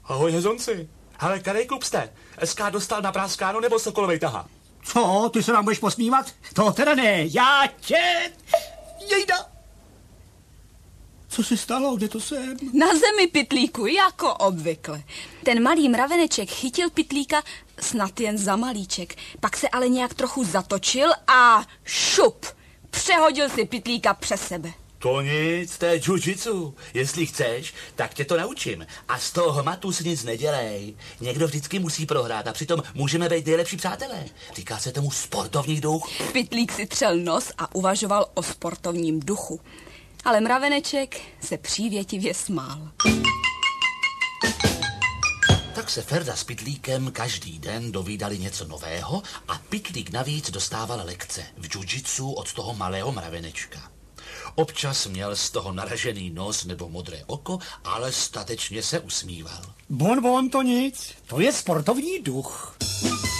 Ahoj, hezonci. Hele, který klub jste? SK Dostal na Práskáno nebo Sokolovej Taha? Co, ty se nám budeš posmívat? To teda ne, já tě... Jejda! Co se stalo, kde to jsem? Na zemi, Pytlíku, jako obvykle. Ten malý mraveneček chytil Pytlíka snad jen za malíček, pak se ale nějak trochu zatočil a šup! Přehodil si Pytlíka přes sebe. To nic, to je jiu-jitsu. Jestli chceš, tak tě to naučím. A z toho hmatu si nic nedělej. Někdo vždycky musí prohrát a přitom můžeme být nejlepší přátelé. Říká se tomu sportovní duch. Pytlík si třel nos a uvažoval o sportovním duchu. Ale mraveneček se přívětivě smál. Tak se Ferda s Pytlíkem každý den dovídali něco nového a Pytlík navíc dostával lekce v jiu-jitsu od toho malého mravenečka. Občas měl z toho naražený nos nebo modré oko, ale statečně se usmíval. Bon, to nic, to je sportovní duch.